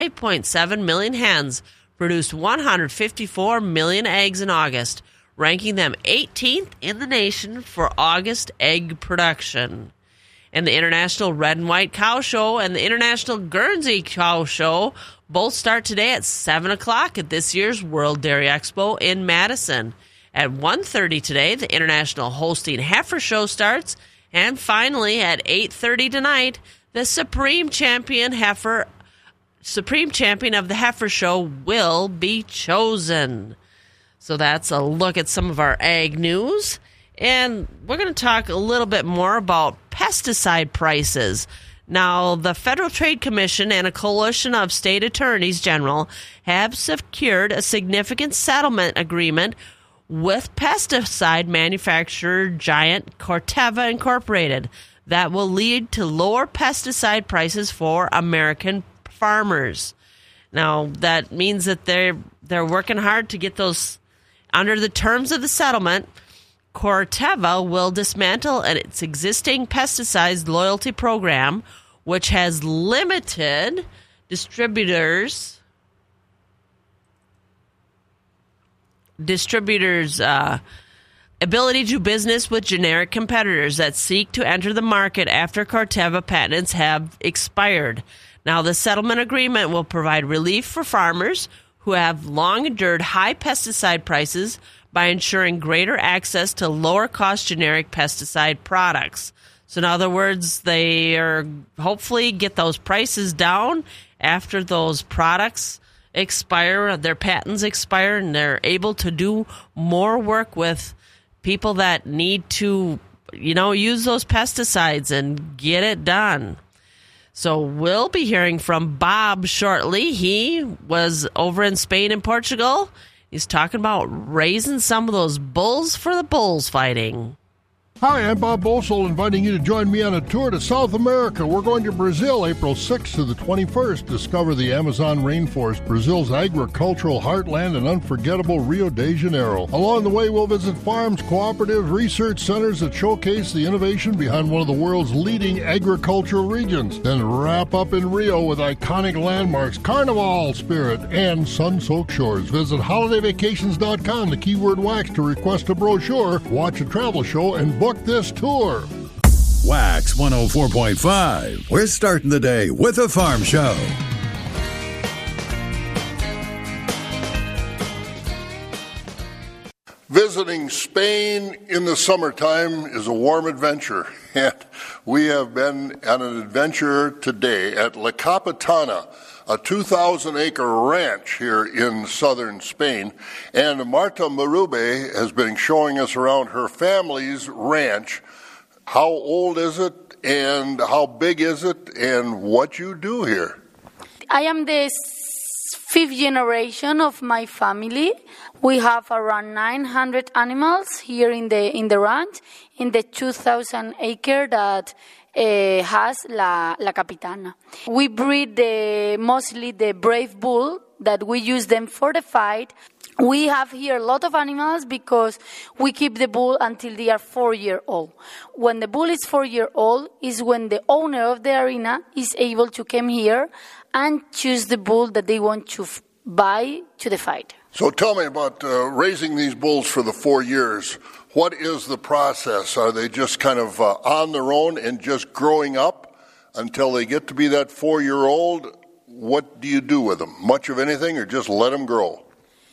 8.7 million hens produced 154 million eggs in August, ranking them 18th in the nation for August egg production. And the International Red and White Cow Show and the International Guernsey Cow Show both start today at 7 o'clock at this year's World Dairy Expo in Madison. At 1:30 today, the International Holstein Heifer Show starts. And finally, at 8:30 tonight, the Supreme Champion of the Heifer Show will be chosen. So that's a look at some of our ag news. And we're going to talk a little bit more about pesticide prices. Now, the Federal Trade Commission and a coalition of state attorneys general have secured a significant settlement agreement with pesticide manufacturer giant Corteva Incorporated that will lead to lower pesticide prices for American farmers. Now, that means that they're working hard to get those under the terms of the settlement. Corteva will dismantle its existing pesticides loyalty program, which has limited distributors' ability to do business with generic competitors that seek to enter the market after Corteva patents have expired. Now, the settlement agreement will provide relief for farmers who have long endured high pesticide prices by ensuring greater access to lower-cost generic pesticide products. So in other words, they are hopefully get those prices down after those products expire, their patents expire, and they're able to do more work with people that need to, use those pesticides and get it done. So we'll be hearing from Bob shortly. He was over in Spain and Portugal. He's talking about raising some of those bulls for the bulls fighting. Hi, I'm Bob Bosold, inviting you to join me on a tour to South America. We're going to Brazil April 6th to the 21st. Discover the Amazon rainforest, Brazil's agricultural heartland, and unforgettable Rio de Janeiro. Along the way, we'll visit farms, cooperatives, research centers that showcase the innovation behind one of the world's leading agricultural regions. Then wrap up in Rio with iconic landmarks, Carnival spirit, and sun-soaked shores. Visit holidayvacations.com, the keyword wax, to request a brochure, watch a travel show, and book this tour. Wax 104.5. We're starting the day with a farm show. Visiting Spain in the summertime is a warm adventure, and we have been on an adventure today at La Capitana, a 2,000-acre ranch here in southern Spain. And Marta Marube has been showing us around her family's ranch. How old is it, and how big is it, and what you do here? I am the fifth generation of my family. We have around 900 animals here in the ranch, in the 2,000 acre that has La Capitana. We breed mostly the brave bull, that we use them for the fight. We have here a lot of animals because we keep the bull until they are 4 years old. When the bull is 4 years old is when the owner of the arena is able to come here and choose the bull that they want to buy to the fight. So tell me about raising these bulls for the 4 years. What is the process? Are they just kind of on their own and just growing up until they get to be that 4-year-old? What do you do with them? Much of anything, or just let them grow?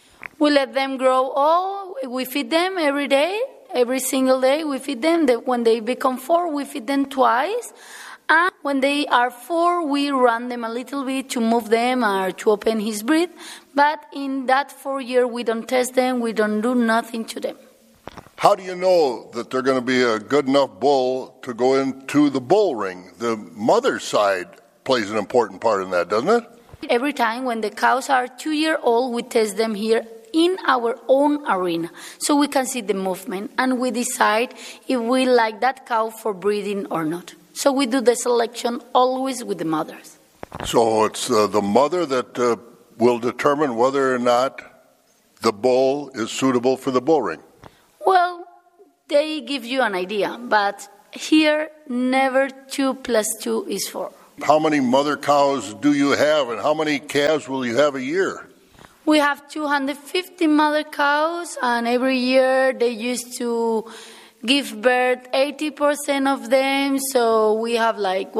We let them grow all. We feed them every day, every single day. We feed them. When they become 4, we feed them twice. And when they are 4, we run them a little bit to move them or to open his breath. But in that 4 year, we don't test them. We don't do nothing to them. How do you know that they're going to be a good enough bull to go into the bull ring? The mother side plays an important part in that, doesn't it? Every time when the cows are 2 years old, we test them here in our own arena, so we can see the movement, and we decide if we like that cow for breeding or not. So we do the selection always with the mothers. So it's the mother that will determine whether or not the bull is suitable for the bull ring. Well, they give you an idea, but here never 2 + 2 is 4. How many mother cows do you have, and how many calves will you have a year? We have 250 mother cows, and every year they used to give birth 80% of them, so we have like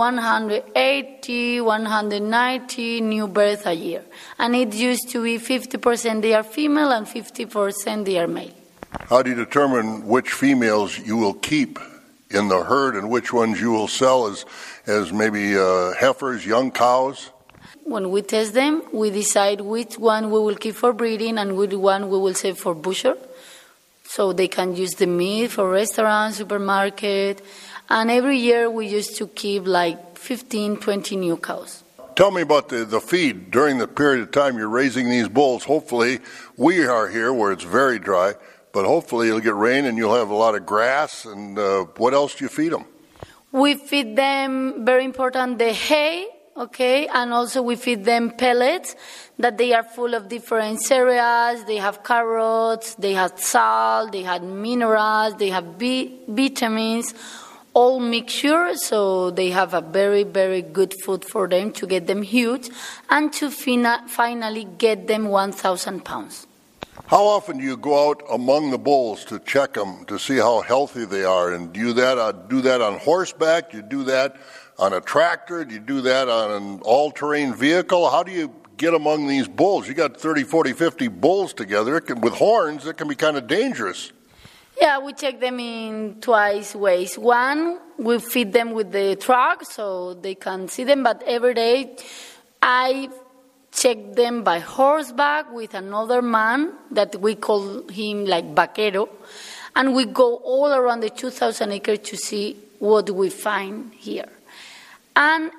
180, 190 new births a year. And it used to be 50% they are female and 50% they are male. How do you determine which females you will keep in the herd and which ones you will sell as maybe heifers, young cows? When we test them, we decide which one we will keep for breeding and which one we will save for butcher. So they can use the meat for restaurants, supermarket. And every year we used to keep like 15, 20 new cows. Tell me about the feed during the period of time you're raising these bulls. Hopefully, we are here where it's very dry, but hopefully it'll get rain and you'll have a lot of grass. And what else do you feed them? We feed them, very important, the hay, okay, and also we feed them pellets that they are full of different cereals. They have carrots, they have salt, they have minerals, they have vitamins, all mixture, so they have a very, very good food for them to get them huge and to finally get them 1,000 pounds. How often do you go out among the bulls to check them to see how healthy they are? And do you do that on horseback? Do you do that on a tractor? Do you do that on an all-terrain vehicle? How do you get among these bulls? You got 30, 40, 50 bulls together. With horns, it can be kind of dangerous. Yeah, we check them in twice ways. One, we feed them with the truck so they can see them, but every day I check them by horseback with another man that we call him like vaquero, and we go all around the 2,000 acres to see what we find here. And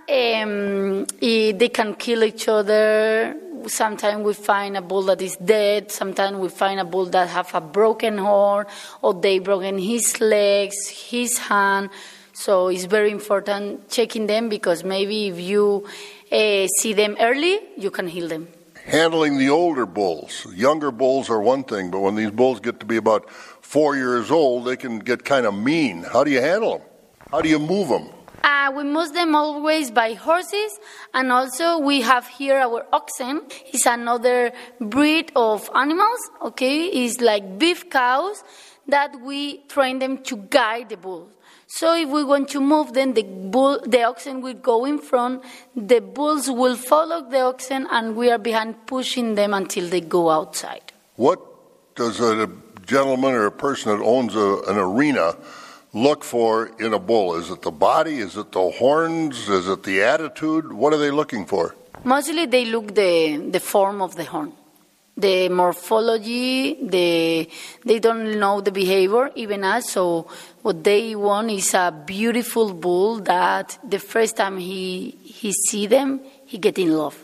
they can kill each other. Sometimes we find a bull that is dead. Sometimes we find a bull that have a broken horn, or they broken his legs, his hand. So it's very important checking them, because maybe if you see them early, you can heal them. Handling the older bulls. Younger bulls are one thing, but when these bulls get to be about 4 years old, they can get kind of mean. How do you handle them? How do you move them? We move them always by horses, and also we have here our oxen. It's another breed of animals, okay? It's like beef cows that we train them to guide the bull. So if we want to move them, the oxen will go in front, the bulls will follow the oxen, and we are behind pushing them until they go outside. What does a gentleman or a person that owns an arena look for in a bull? Is it the body? Is it the horns? Is it the attitude? What are they looking for? Mostly they look the form of the horn. The morphology, they don't know the behavior, even us, so what they want is a beautiful bull that the first time he see them, he get in love.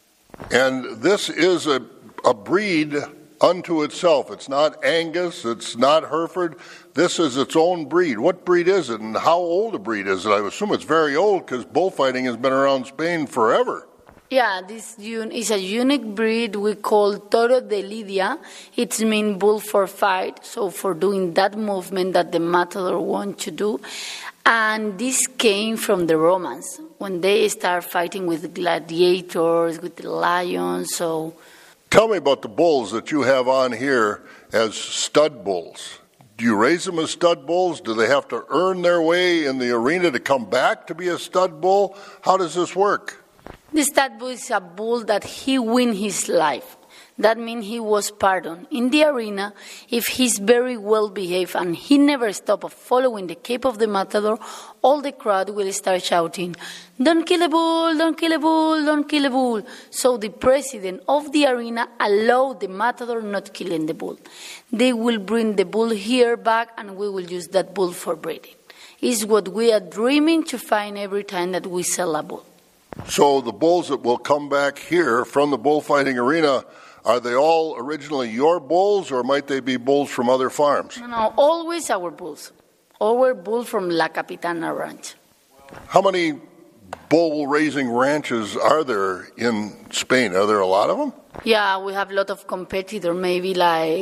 And this is a breed unto itself. It's not Angus, it's not Hereford. This is its own breed. What breed is it, and how old a breed is it? I assume it's very old, because bullfighting has been around Spain forever. Yeah, this is a unique breed we call Toro de Lidia. It means bull for fight, so for doing that movement that the matador want to do. And this came from the Romans, when they start fighting with gladiators, with the lions, so... Tell me about the bulls that you have on here as stud bulls. Do you raise them as stud bulls? Do they have to earn their way in the arena to come back to be a stud bull? How does this work? The stud bull is a bull that he win his life. That means he was pardoned. In the arena, if he's very well behaved and he never stopped following the cape of the matador, all the crowd will start shouting, "Don't kill a bull, don't kill a bull, don't kill a bull." So the president of the arena allowed the matador not killing the bull. They will bring the bull here back, and we will use that bull for breeding. It's what we are dreaming to find every time that we sell a bull. So the bulls that will come back here from the bullfighting arena, are they all originally your bulls, or might they be bulls from other farms? No, always our bulls. Our bull from La Capitana Ranch. How many bull-raising ranches are there in Spain? Are there a lot of them? Yeah, we have a lot of competitors, maybe like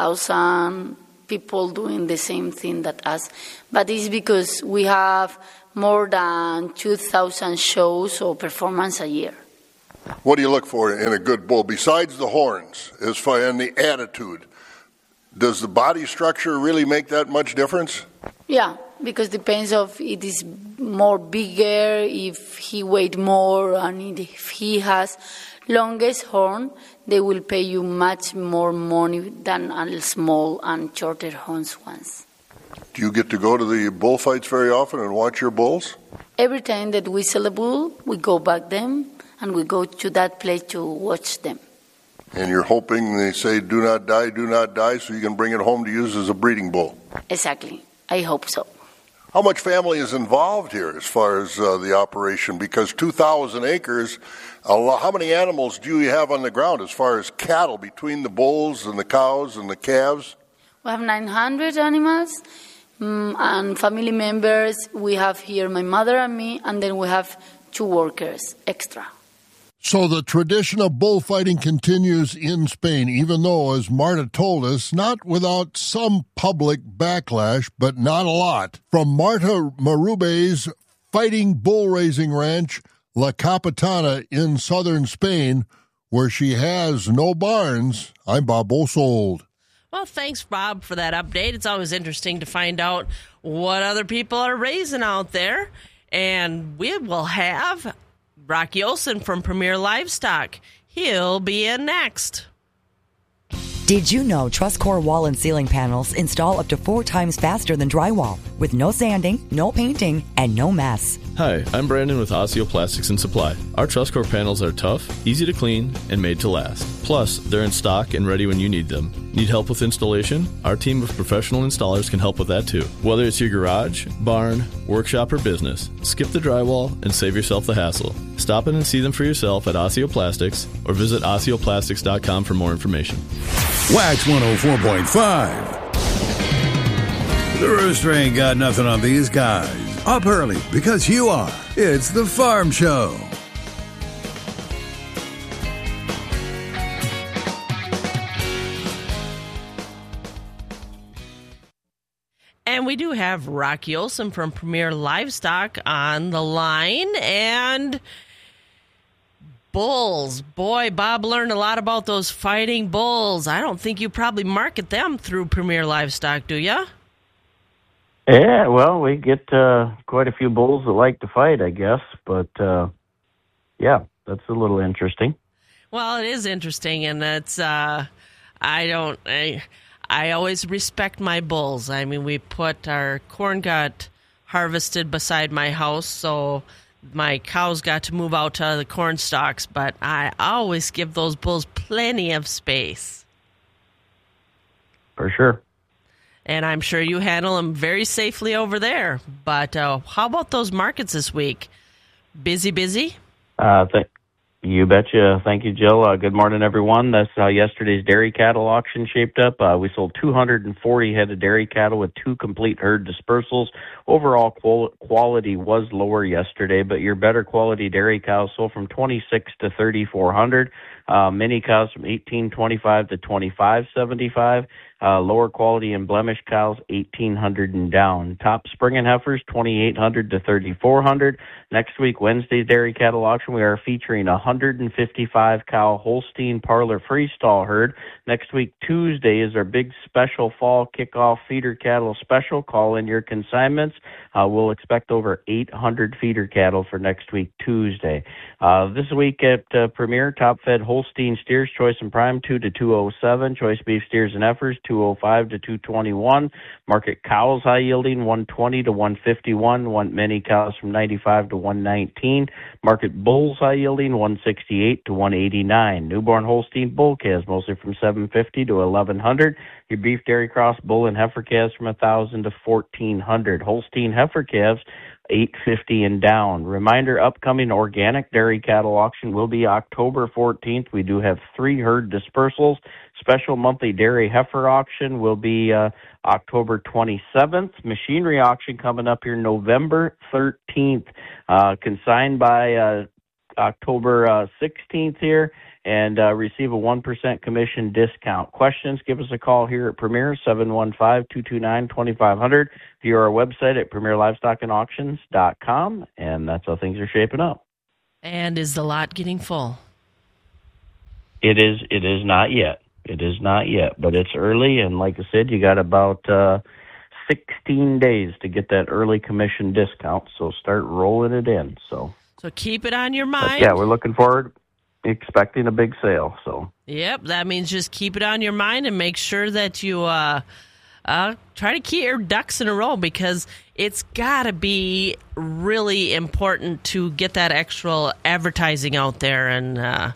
1,000 people doing the same thing that us. But it's because we have more than 2,000 shows or performance a year. What do you look for in a good bull besides the horns, as far and the attitude? Does the body structure really make that much difference? Yeah, because depends of it is more bigger, if he weight more, and if he has longest horn, they will pay you much more money than a small and shorter horns ones. Do you get to go to the bullfights very often and watch your bulls? Every time that we sell a bull, we go back them and we go to that place to watch them. And you're hoping they say, do not die, so you can bring it home to use as a breeding bull. Exactly. I hope so. How much family is involved here as far as the operation? Because 2,000 acres, how many animals do you have on the ground as far as cattle between the bulls and the cows and the calves? We have 900 animals and family members. We have here my mother and me, and then we have 2 workers extra. So the tradition of bullfighting continues in Spain, even though, as Marta told us, not without some public backlash, but not a lot. From Marta Marube's fighting bull raising ranch, La Capitana in southern Spain, where she has no barns, I'm Bob Bosold. Well, thanks, Bob, for that update. It's always interesting to find out what other people are raising out there. And we will have Rocky Olson from Premier Livestock. He'll be in next. Did you know TrustCore wall and ceiling panels install up to 4 times faster than drywall, with no sanding, no painting, and no mess? Hi, I'm Brandon with Osseo Plastics and Supply. Our TrustCore panels are tough, easy to clean, and made to last. Plus, they're in stock and ready when you need them. Need help with installation? Our team of professional installers can help with that too. Whether it's your garage, barn, workshop, or business, skip the drywall and save yourself the hassle. Stop in and see them for yourself at Osseo Plastics or visit OsseoPlastics.com for more information. Wax 104.5. The Rooster ain't got nothing on these guys. Up early because you are. It's the Farm Show. And we do have Rocky Olson from Premier Livestock on the line. And bulls. Boy, Bob learned a lot about those fighting bulls. I don't think you probably market them through Premier Livestock, do you? Yeah, well, we get quite a few bulls that like to fight, I guess. But, yeah, that's a little interesting. Well, it is interesting, and it's I always respect my bulls. I mean, we put our corn got harvested beside my house, so my cows got to move out to the corn stalks, but I always give those bulls plenty of space. For sure. And I'm sure you handle them very safely over there. But how about those markets this week? Busy? You betcha. Thank you, Jill. Good morning, everyone. That's how yesterday's dairy cattle auction shaped up. We sold 240 head of dairy cattle with 2 complete herd dispersals. Overall quality was lower yesterday, but your better quality dairy cows sold from 26 to 3,400. Mini cows from 1825 to 2575. Lower quality and blemish cows, 1,800 and down. Top spring and heifers, 2,800 to 3,400. Next week, Wednesday's dairy cattle auction, we are featuring a 155 cow Holstein parlor freestall herd. Next week, Tuesday, is our big special fall kickoff feeder cattle special. Call in your consignments. We'll expect over 800 feeder cattle for next week, Tuesday. This week at Premier, top fed Holstein steers, choice and prime, 2 to 207. Choice beef steers and heifers, 205 to 221. Market cows high yielding, 120 to 151. Want many cows from 95 to 119. Market bulls high yielding, 168 to 189. Newborn Holstein bull calves mostly from 750 to 1100. Your beef dairy cross bull and heifer calves from 1,000 to 1,400. Holstein heifer calves, 850 and down. Reminder, upcoming organic dairy cattle auction will be October 14th. We do have 3 herd dispersals. Special monthly dairy heifer auction will be October 27th. Machinery auction coming up here November 13th. Consigned by October 16th here. and receive a 1% commission discount. Questions, give us a call here at Premier, 715-229-2500, via our website at premierlivestockandauctions.com, and that's how things are shaping up. And is the lot getting full? It is not yet. It is not yet, but it's early, and like I said, you got about 16 days to get that early commission discount, so start rolling it in. So keep it on your mind. But yeah, we're looking forward, expecting a big sale. So yep, that means just keep it on your mind and make sure that you try to keep your ducks in a row, because it's got to be really important to get that extra advertising out there, and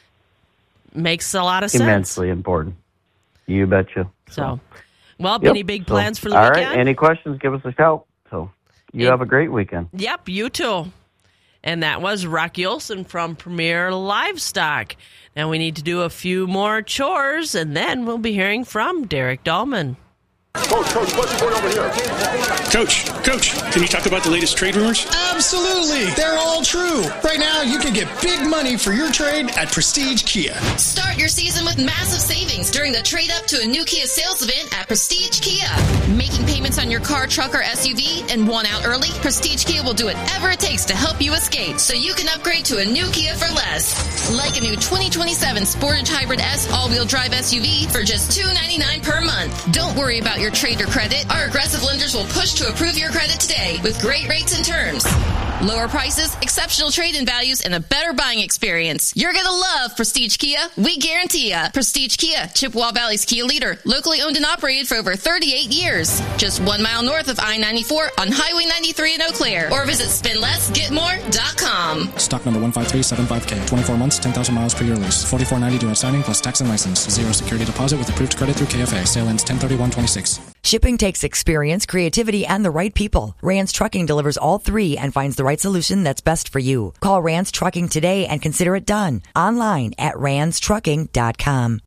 makes a lot of sense. Immensely important. You betcha. So well, any big plans for the weekend? All right, any questions, give us a shout. So you have a great weekend. Yep, you too. And that was Rocky Olson from Premier Livestock. Now we need to do a few more chores, and then we'll be hearing from Derek Dahlman. Coach, what's going over here? Coach, can you talk about the latest trade rumors? Absolutely. They're all true. Right now, you can get big money for your trade at Prestige Kia. Start your season with massive savings during the trade up to a new Kia sales event at Prestige Kia. Making payments on your car, truck, or SUV and want out early? Prestige Kia will do whatever it takes to help you escape so you can upgrade to a new Kia for less. Like a new 2027 Sportage Hybrid S all-wheel drive SUV for just $299 per month. Don't worry about your trade or credit. Our aggressive lenders will push to approve your credit today with great rates and terms. Lower prices, exceptional trade-in values, and a better buying experience. You're going to love Prestige Kia. We guarantee ya. Prestige Kia, Chippewa Valley's Kia leader. Locally owned and operated for over 38 years. Just 1 mile north of I-94 on Highway 93 in Eau Claire. Or visit spendlessgetmore.com. Stock number 15375K. 24 months, 10,000 miles per year lease. $44.90 due at signing plus tax and license. 0 security deposit with approved credit through KFA. Sale ends 10/31/26. Shipping takes experience, creativity, and the right people. Rance Trucking delivers all three and finds the right solution that's best for you. Call Rance Trucking today and consider it done. Online at ranstrucking.com.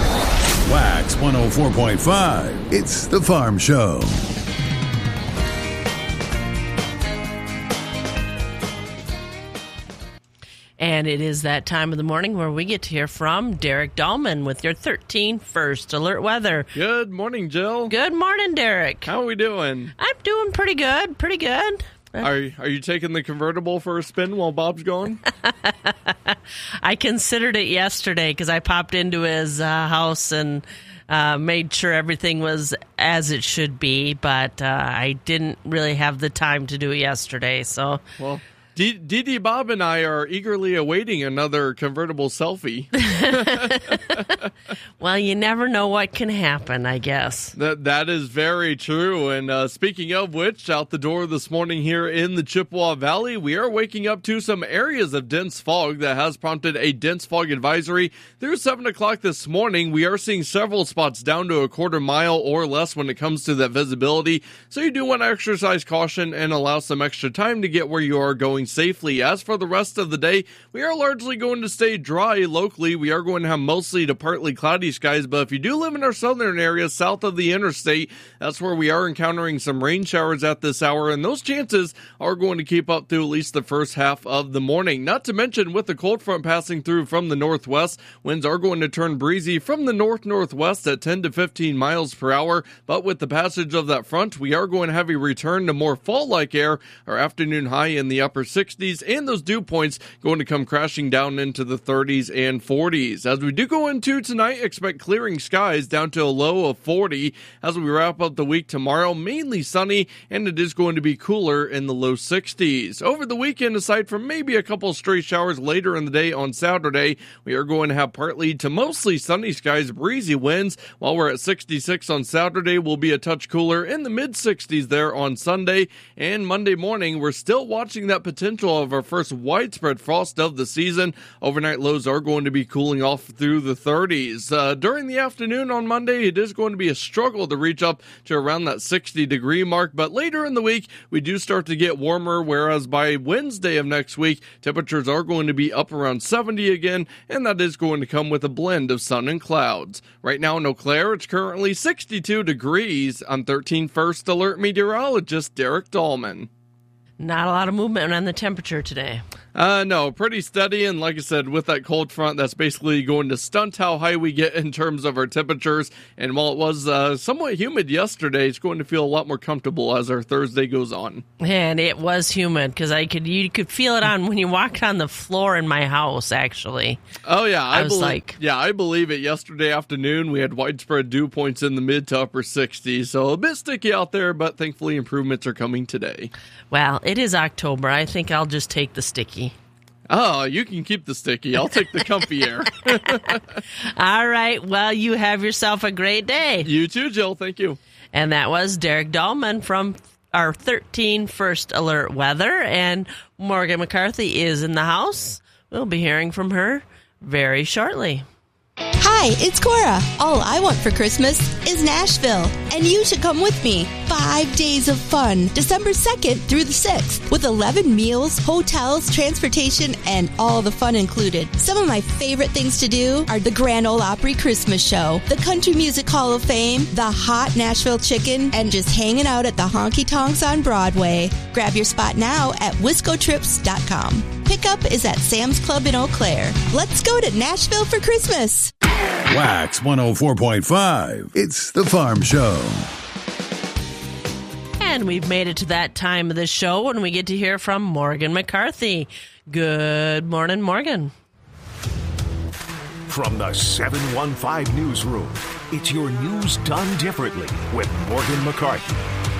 Wax 104.5. It's the Farm Show. And it is that time of the morning where we get to hear from Derek Dahlman with your 13 First Alert Weather. Good morning, Jill. Good morning, Derek. How are we doing? I'm doing pretty good. Are you taking the convertible for a spin while Bob's gone? I considered it yesterday because I popped into his house and made sure everything was as it should be, but I didn't really have the time to do it yesterday. So, well, Dee Bob and I are eagerly awaiting another convertible selfie. Well, you never know what can happen, I guess. That is very true. And speaking of which, out the door this morning here in the Chippewa Valley, we are waking up to some areas of dense fog that has prompted a dense fog advisory. Through 7 o'clock this morning, we are seeing several spots down to a quarter mile or less when it comes to that visibility. So you do want to exercise caution and allow some extra time to get where you are going safely. As for the rest of the day, we are largely going to stay dry locally. We are going to have mostly to partly cloudy skies, but if you do live in our southern area south of the interstate, that's where we are encountering some rain showers at this hour, and those chances are going to keep up through at least the first half of the morning. Not to mention, with the cold front passing through from the northwest, winds are going to turn breezy from the north-northwest at 10 to 15 miles per hour, but with the passage of that front, we are going to have a return to more fall-like air. Our afternoon high in the upper 60s, and those dew points going to come crashing down into the 30s and 40s. As we do go into tonight, expect clearing skies down to a low of 40. As we wrap up the week tomorrow, mainly sunny, and it is going to be cooler in the low 60s. Over the weekend, aside from maybe a couple stray showers later in the day on Saturday, we are going to have partly to mostly sunny skies, breezy winds. While we're at 66 on Saturday, we'll be a touch cooler in the mid-60s there on Sunday. And Monday morning, we're still watching that potential of our first widespread frost of the season. Overnight lows are going to be cooling off through the 30s. During the afternoon on Monday, it is going to be a struggle to reach up to around that 60-degree mark, but later in the week, we do start to get warmer, whereas by Wednesday of next week, temperatures are going to be up around 70 again, and that is going to come with a blend of sun and clouds. Right now in Eau Claire, it's currently 62 degrees. I'm 13 First Alert meteorologist Derek Dahlman. Not a lot of movement on the temperature today. No, pretty steady, and like I said, with that cold front, that's basically going to stunt how high we get in terms of our temperatures. And while it was somewhat humid yesterday, it's going to feel a lot more comfortable as our Thursday goes on. And it was humid because you could feel it on when you walked on the floor in my house. Actually, oh yeah, I believe it. Yesterday afternoon, we had widespread dew points in the mid to upper 60s, so a bit sticky out there, but thankfully improvements are coming today. Well, it is October. I think I'll just take the sticky. Oh, you can keep the sticky. I'll take the comfy air. All right. Well, you have yourself a great day. You too, Jill. Thank you. And that was Derek Dahlman from our 13 First Alert Weather. And Morgan McCarthy is in the house. We'll be hearing from her very shortly. Hi, it's Cora. All I want for Christmas is Nashville, and you should come with me. 5 days of fun, December 2nd through the 6th, with 11 meals, hotels, transportation, and all the fun included. Some of my favorite things to do are the Grand Ole Opry Christmas Show, the Country Music Hall of Fame, the hot Nashville chicken, and just hanging out at the Honky Tonks on Broadway. Grab your spot now at WiscoTrips.com. Pickup is at Sam's Club in Eau Claire. Let's go to Nashville for Christmas. Wax 104.5. It's the Farm Show. And we've made it to that time of the show when we get to hear from Morgan McCarthy. Good morning, Morgan. From the 715 Newsroom, it's your news done differently with Morgan McCarthy.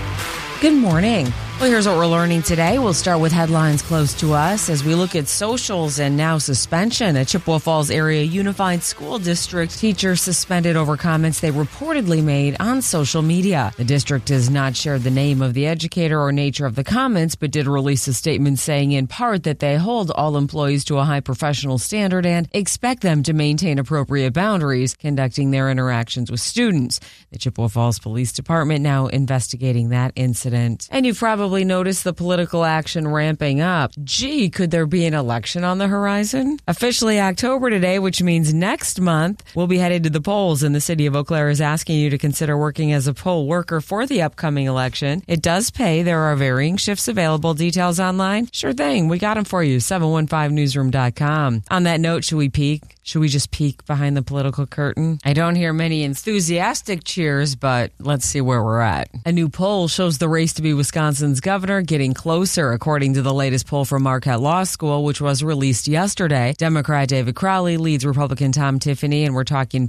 Good morning. Well, here's what we're learning today. We'll start with headlines close to us as we look at socials and now suspension. A Chippewa Falls Area Unified School District teacher suspended over comments they reportedly made on social media. The district has not shared the name of the educator or nature of the comments, but did release a statement saying in part that they hold all employees to a high professional standard and expect them to maintain appropriate boundaries conducting their interactions with students. The Chippewa Falls Police Department now investigating that incident. And you've probably noticed the political action ramping up. Gee, could there be an election on the horizon? Officially October today, which means next month, we'll be headed to the polls, and the city of Eau Claire is asking you to consider working as a poll worker for the upcoming election. It does pay. There are varying shifts available. Details online? Sure thing. We got them for you. 715newsroom.com. On that note, should we peek? Should we just peek behind the political curtain? I don't hear many enthusiastic cheers, but let's see where we're at. A new poll shows the race to be Wisconsin's governor getting closer, according to the latest poll from Marquette Law School, which was released yesterday. Democrat David Crowley leads Republican Tom Tiffany, and we're talking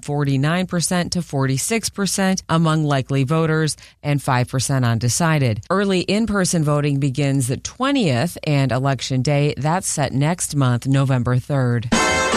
49% to 46% among likely voters and 5% undecided. Early in-person voting begins the 20th, and Election Day, that's set next month, November 3rd.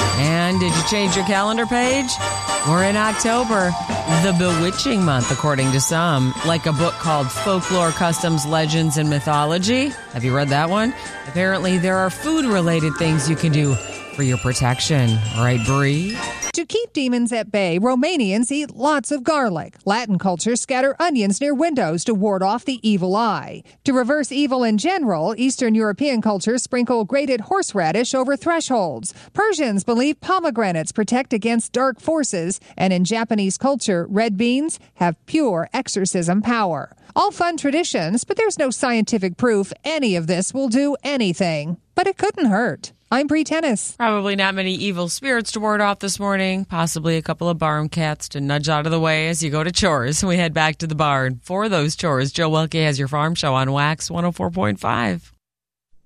And did you change your calendar page? We're in October, the bewitching month, according to some. Like a book called Folklore, Customs, Legends, and Mythology. Have you read that one? Apparently, there are food-related things you can do for your protection. Right, Bree? To keep demons at bay, Romanians eat lots of garlic. Latin cultures scatter onions near windows to ward off the evil eye. To reverse evil in general, Eastern European cultures sprinkle grated horseradish over thresholds. Persians believe pomegranates protect against dark forces, and in Japanese culture, red beans have pure exorcism power. All fun traditions, but there's no scientific proof any of this will do anything. But it couldn't hurt. I'm Bree Tennis. Probably not many evil spirits to ward off this morning. Possibly a couple of barn cats to nudge out of the way as you go to chores. We head back to the barn. For those chores, Joe Welke has your farm show on Wax 104.5.